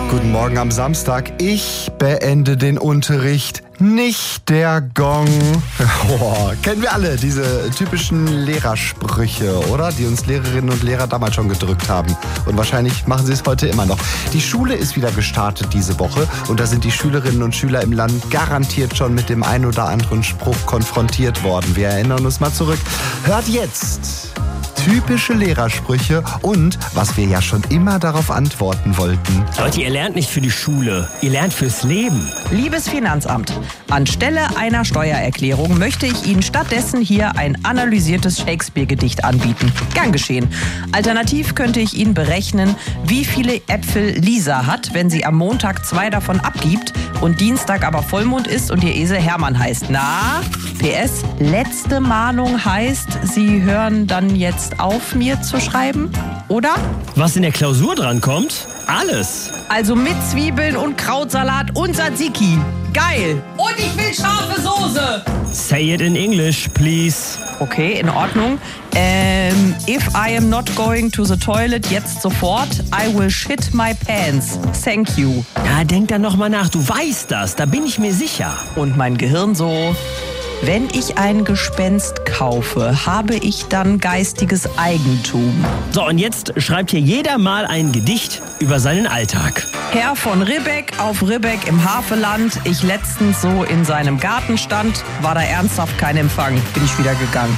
Guten Morgen am Samstag. Ich beende den Unterricht, nicht der Gong. Oh, kennen wir alle diese typischen Lehrersprüche, oder? Die uns Lehrerinnen und Lehrer damals schon gedrückt haben. Und wahrscheinlich machen sie es heute immer noch. Die Schule ist wieder gestartet diese Woche. Und da sind die Schülerinnen und Schüler im Land garantiert schon mit dem ein oder anderen Spruch konfrontiert worden. Wir erinnern uns mal zurück. Hört jetzt typische Lehrersprüche und was wir ja schon immer darauf antworten wollten. Leute, ihr lernt nicht für die Schule, ihr lernt fürs Leben. Liebes Finanzamt, anstelle einer Steuererklärung möchte ich Ihnen stattdessen hier ein analysiertes Shakespeare-Gedicht anbieten. Gern geschehen. Alternativ könnte ich Ihnen berechnen, wie viele Äpfel Lisa hat, wenn sie am Montag 2 davon abgibt und Dienstag aber Vollmond ist und ihr Esel Hermann heißt. Na? PS, letzte Mahnung heißt, Sie hören dann jetzt auf, mir zu schreiben, oder? Was in der Klausur drankommt? Alles. Also mit Zwiebeln und Krautsalat und Tzatziki. Geil. Und ich will scharfe Soße. Say it in English, please. Okay, in Ordnung. If I am not going to the toilet jetzt sofort, I will shit my pants. Thank you. Ja, denk dann noch mal nach. Du weißt das, da bin ich mir sicher. Und mein Gehirn so: Wenn ich ein Gespenst kaufe, habe ich dann geistiges Eigentum. So, und jetzt schreibt hier jeder mal ein Gedicht über seinen Alltag. Herr von Ribbeck auf Ribbeck im Havelland. Ich letztens so in seinem Garten stand, war da ernsthaft kein Empfang. Bin ich wieder gegangen.